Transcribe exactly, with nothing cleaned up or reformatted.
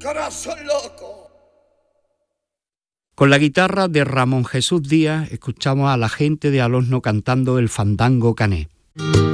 corazón loco. Con la guitarra de Ramón Jesús Díaz escuchamos a la gente de Alosno cantando el fandango cané.